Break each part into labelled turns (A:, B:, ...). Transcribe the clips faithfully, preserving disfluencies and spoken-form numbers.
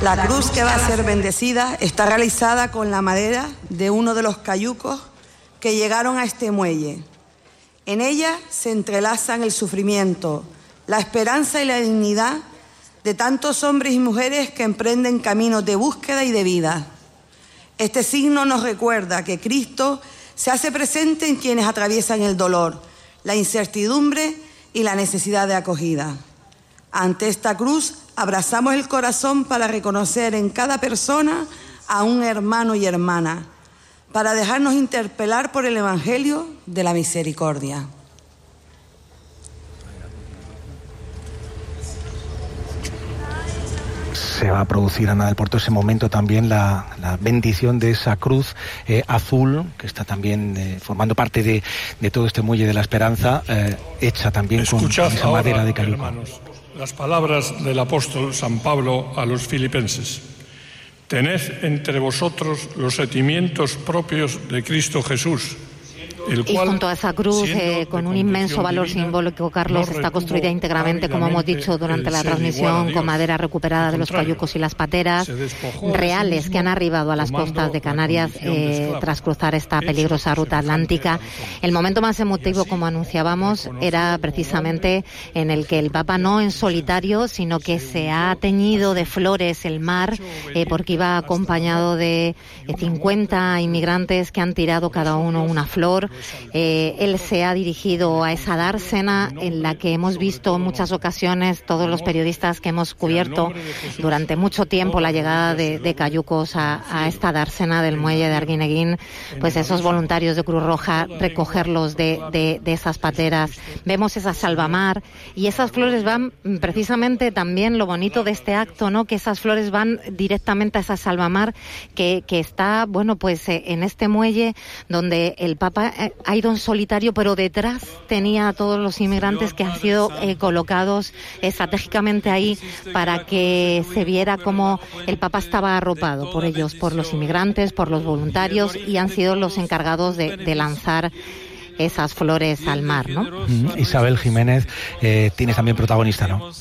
A: La cruz que va a ser bendecida está realizada con la madera de uno de los cayucos que llegaron a este muelle. En ella se entrelazan el sufrimiento, la esperanza y la dignidad de tantos hombres y mujeres que emprenden caminos de búsqueda y de vida. Este signo nos recuerda que Cristo se hace presente en quienes atraviesan el dolor, la incertidumbre y la necesidad de acogida. Ante esta cruz, abrazamos el corazón para reconocer en cada persona a un hermano y hermana, para dejarnos interpelar por el Evangelio de la misericordia.
B: Se va a producir, Ana del Puerto, ese momento también la, la bendición de esa cruz eh, azul, que está también eh, formando parte de, de todo este muelle de la esperanza, eh, hecha también con, con esa madera de cayuco.
C: Hermanos, las palabras del apóstol San Pablo a los filipenses. Tened entre vosotros los sentimientos propios de Cristo Jesús, el
D: y
C: cual,
D: junto a esa cruz, eh, con un inmenso valor divina, simbólico, Carlos, no está construida íntegramente, como hemos dicho durante la transmisión, con madera recuperada de los cayucos y las pateras reales que han arribado a las costas de Canarias eh, tras cruzar esta peligrosa ruta atlántica. El momento más emotivo, como anunciábamos, era precisamente en el que el Papa, no en solitario, sino que se ha teñido de flores el mar, eh, porque iba acompañado de cincuenta inmigrantes que han tirado cada uno una flor. Eh, él se ha dirigido a esa dársena en la que hemos visto en muchas ocasiones, todos los periodistas que hemos cubierto durante mucho tiempo la llegada de, de cayucos a, a esta dársena del muelle de Arguineguín, pues esos voluntarios de Cruz Roja, recogerlos de, de, de esas pateras. Vemos esa salvamar y esas flores van precisamente también lo bonito de este acto, ¿no? Que esas flores van directamente a esa salvamar que, que está, bueno, pues eh, en este muelle donde el Papa ha ido en solitario, pero detrás tenía a todos los inmigrantes que han sido eh, colocados estratégicamente ahí para que se viera cómo el Papa estaba arropado por ellos, por los inmigrantes, por los voluntarios, y han sido los encargados de, de lanzar esas flores al mar, ¿no?
B: Mm, Isabel Jiménez, eh, tienes también protagonista, ¿no?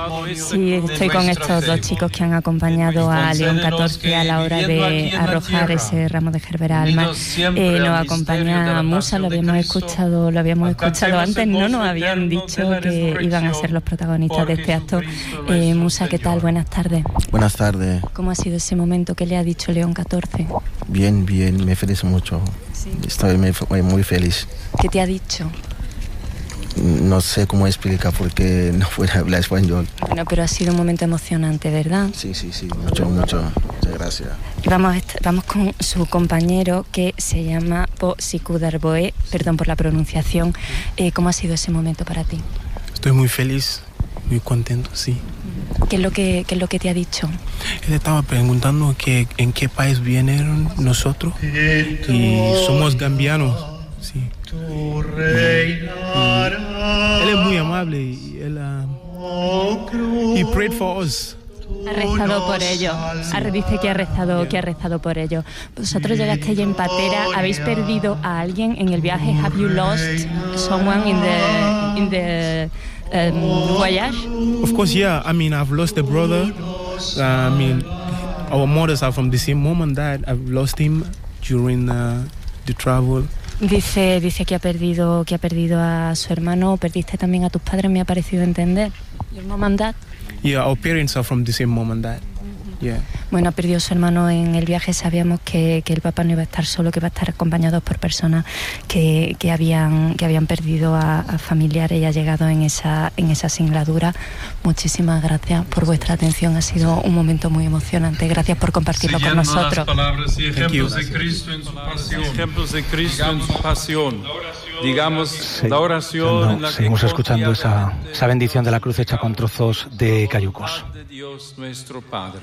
E: Sí, estoy con estos dos chicos que han acompañado a León catorce a la hora de arrojar ese ramo de gerbera al mar. Eh, nos acompaña Musa, lo habíamos escuchado, lo habíamos escuchado antes, no nos habían dicho que iban a ser los protagonistas de este acto. Eh, Musa, ¿qué tal? Buenas tardes.
F: Buenas tardes.
E: ¿Cómo ha sido ese momento? ¿Qué le ha dicho León catorce?
F: Bien, bien, me feliz mucho. Sí. Estoy muy, muy feliz.
E: ¿Qué te ha dicho?
F: No sé cómo explicar porque no puedo hablar español.
E: Bueno, pero ha sido un momento emocionante, ¿verdad?
F: Sí, sí, sí, mucho, mucho. Muchas gracias.
E: Y vamos, vamos con su compañero que se llama Po Sikudarboe, perdón por la pronunciación. Eh, ¿Cómo ha sido ese momento para ti?
G: Estoy muy feliz, muy contento, sí.
E: ¿Qué es lo que, qué es lo que te ha dicho?
G: Él estaba preguntando que en qué país vienen nosotros y somos gambianos, sí. Y, y él es muy amable y él uh, he prayed for us.
E: Ha rezado por ello. Dice que ha rezado, que ha rezado por ello. Vosotros llegasteis en patera. ¿Habéis perdido a alguien en el viaje? Have you lost someone in the in the um, voyage?
G: Of course, yeah. I mean, I've lost a brother. Uh, I mean, our mothers are from the same mom and dad. I've lost him during uh, the travel.
E: Dice, dice que ha perdido, que ha perdido a su hermano. ¿Perdiste también a tus padres? Me ha parecido entender. Your mom and dad.
G: Yeah, our parents are from the same mom and dad. Yeah.
E: Bueno, ha perdido a su hermano en el viaje. Sabíamos que, que el Papa no iba a estar solo, que iba a estar acompañado por personas que, que habían que habían perdido a, a familiares y ha llegado en esa en esa singladura. Muchísimas gracias por vuestra atención. Ha sido un momento muy emocionante. Gracias por compartirlo
H: Siguiendo
E: con nosotros.
H: Las palabras y ejemplos de Cristo en su pasión. Ejemplos de Cristo en su pasión. Digamos,
B: sí,
H: la oración
B: no,
H: en la
B: seguimos
H: que
B: escuchando esa, esa bendición de la cruz hecha con trozos de cayucos.
H: de Dios nuestro Padre.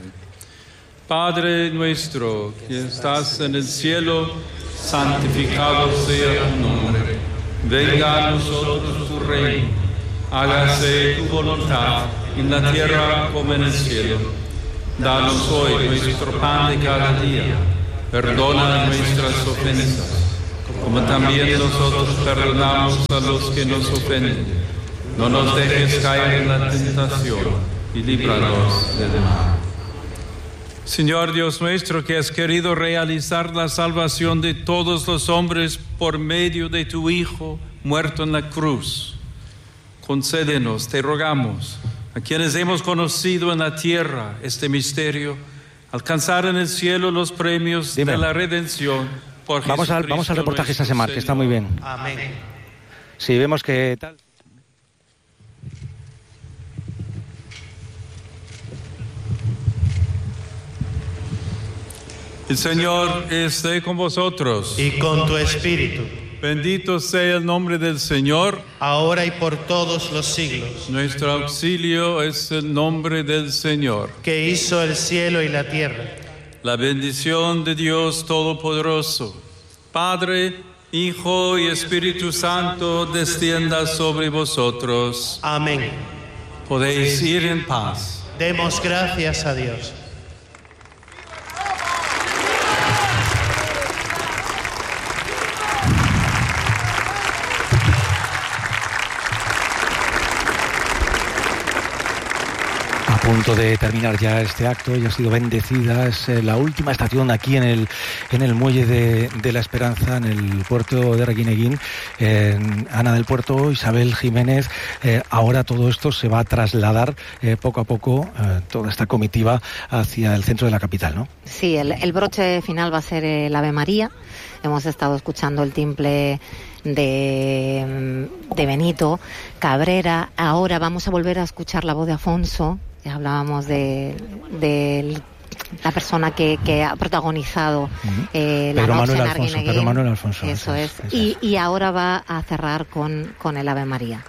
H: Padre nuestro, que estás en el cielo, santificado sea tu nombre. Venga a nosotros tu reino. Hágase tu voluntad en la tierra como en el cielo. Danos hoy nuestro pan de cada día. Perdona nuestras ofensas, como también nosotros perdonamos a los que nos ofenden. No nos dejes caer en la tentación y líbranos del mal. Señor Dios nuestro, que has querido realizar la salvación de todos los hombres por medio de tu Hijo muerto en la cruz, concédenos, te rogamos, a quienes hemos conocido en la tierra este misterio, alcanzar en el cielo los premios Dime. de la redención por
B: vamos al, vamos al reportaje esta semana, que está muy bien.
I: Amén.
B: Sí, vemos que tal...
H: El Señor esté con vosotros.
I: Y con tu espíritu.
H: Bendito sea el nombre del Señor,
I: ahora y por todos los siglos.
H: Nuestro auxilio es el nombre del Señor,
I: que hizo el cielo y la tierra.
H: La bendición de Dios Todopoderoso, Padre, Hijo y Espíritu Santo, descienda sobre vosotros.
I: Amén.
H: Podéis ir en paz.
I: Demos gracias a Dios.
B: A punto de terminar ya este acto, ya ha sido bendecida, es eh, la última estación aquí en el en el muelle de, de la Esperanza, en el puerto de Reguineguín. Eh, Ana del Puerto, Isabel Jiménez, eh, ahora todo esto se va a trasladar eh, poco a poco, eh, toda esta comitiva hacia el centro de la capital, ¿no?
D: Sí, el, el broche final va a ser el Ave María. Hemos estado escuchando el timple de, de Benito Cabrera. Ahora vamos a volver a escuchar la voz de Afonso. Ya hablábamos de, de la persona que, que ha protagonizado uh-huh. eh, la
B: Pedro
D: noche
B: Manuel
D: en
B: Alfonso,
D: Arguineguín.
B: Pedro Manuel Alfonso.
D: Eso es.
B: es.
D: Y, y ahora va a cerrar con, con el Ave María.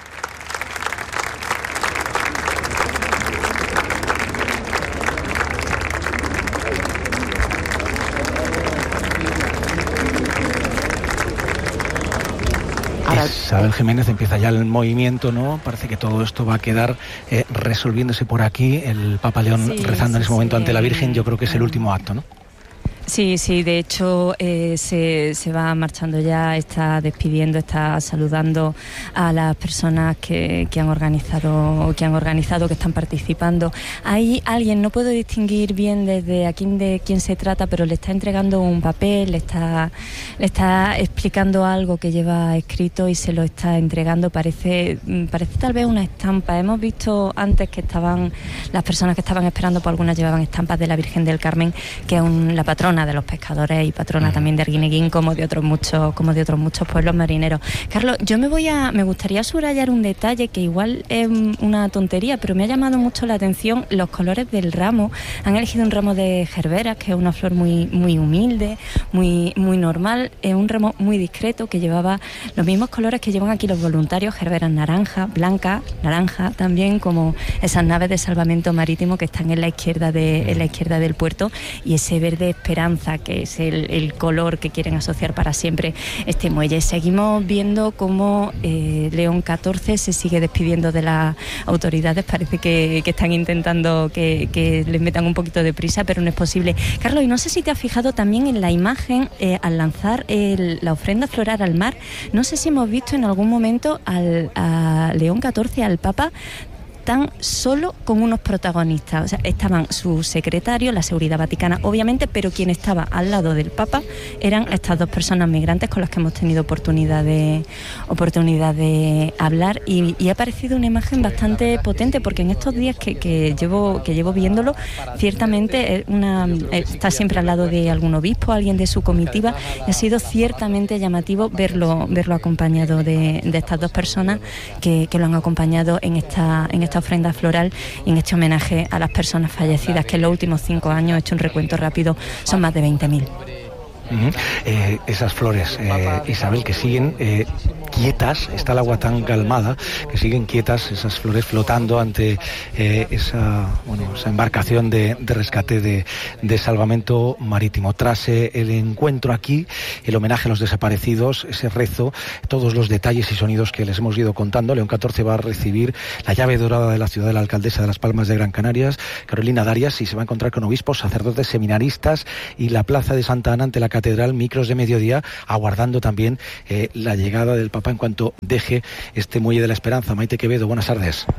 B: Isabel Jiménez, empieza ya el movimiento, ¿no? Parece que todo esto va a quedar eh, resolviéndose por aquí. El Papa León sí, rezando sí, en ese momento sí, ante la Virgen, yo creo que es el último acto, ¿no?
E: Sí, sí, de hecho eh, se, se va marchando ya, está despidiendo, está saludando a las personas que, que han organizado, que han organizado, que están participando. Hay alguien, no puedo distinguir bien desde aquí de quién se trata, pero le está entregando un papel, le está, le está explicando algo que lleva escrito y se lo está entregando. Parece, parece tal vez una estampa. Hemos visto antes que estaban las personas que estaban esperando, pues algunas llevaban estampas de la Virgen del Carmen, que es un, la patrona de los pescadores y patrona uh-huh. también de Arguineguín, como de otros muchos, como de otros muchos pueblos marineros. Carlos, yo me voy a, me gustaría subrayar un detalle que igual es una tontería, pero me ha llamado mucho la atención los colores del ramo. Han elegido un ramo de gerberas, que es una flor muy, muy humilde, muy, muy normal, es un ramo muy discreto que llevaba los mismos colores que llevan aquí los voluntarios, gerberas naranja, blanca, naranja, también como esas naves de salvamento marítimo que están en la izquierda de, en la izquierda del puerto, y ese verde esperanza, que es el, el color que quieren asociar para siempre este muelle. Seguimos viendo cómo eh, León catorce se sigue despidiendo de las autoridades. Parece que, que están intentando que, que les metan un poquito de prisa, pero no es posible. Carlos, y no sé si te has fijado también en la imagen eh, al lanzar el, la ofrenda floral al mar. No sé si hemos visto en algún momento al, a León catorce, al Papa, tan solo con unos protagonistas. O sea, estaban su secretario, la seguridad vaticana, obviamente, pero quien estaba al lado del Papa eran estas dos personas migrantes con las que hemos tenido oportunidad de oportunidad de hablar, y, y ha parecido una imagen bastante potente, porque en estos días que, que llevo que llevo viéndolo, ciertamente es una, está siempre al lado de algún obispo, alguien de su comitiva, y ha sido ciertamente llamativo verlo verlo acompañado de, de estas dos personas que, que lo han acompañado en esta en esta esta ofrenda floral y en este homenaje a las personas fallecidas, que en los últimos cinco años, he hecho un recuento rápido, son más de veinte mil.
B: Uh-huh. Eh, esas flores, eh, Isabel, que siguen eh, quietas, está el agua tan calmada, que siguen quietas esas flores flotando ante eh, esa, bueno, esa embarcación de, de rescate de, de salvamento marítimo. Tras eh, el encuentro aquí, el homenaje a los desaparecidos, ese rezo, todos los detalles y sonidos que les hemos ido contando, León catorce va a recibir la llave dorada de la ciudad de la alcaldesa de Las Palmas de Gran Canarias, Carolina Darias, y se va a encontrar con obispos, sacerdotes, seminaristas, y la plaza de Santa Ana ante la catedral, micros de mediodía, aguardando también eh, la llegada del Papa en cuanto deje este muelle de la Esperanza. Maite Quevedo, buenas tardes.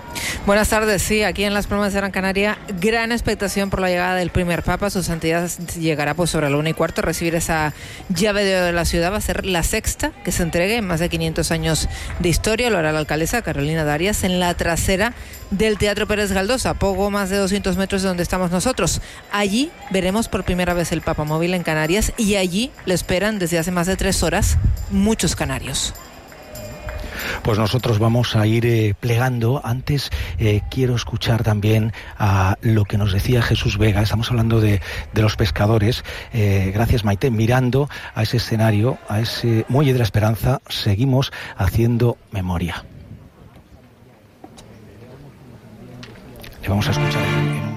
J: Buenas tardes. Sí, aquí en Las Palmas de Gran Canaria, gran expectación por la llegada del primer Papa. Su santidad llegará pues sobre la una y cuarto a recibir esa llave de oro de la ciudad. Va a ser la sexta que se entregue en más de quinientos años de historia. Lo hará la alcaldesa Carolina Darias en la trasera del Teatro Pérez Galdós, a poco más de doscientos metros de donde estamos nosotros. Allí veremos por primera vez el Papa móvil en Canarias, y allí le esperan desde hace más de tres horas muchos canarios.
B: Pues nosotros vamos a ir eh, plegando. Antes eh, quiero escuchar también a lo que nos decía Jesús Vega. Estamos hablando de, de los pescadores. Eh, gracias, Maite. Mirando a ese escenario, a ese muelle de la esperanza, seguimos haciendo memoria. Le vamos a escuchar en un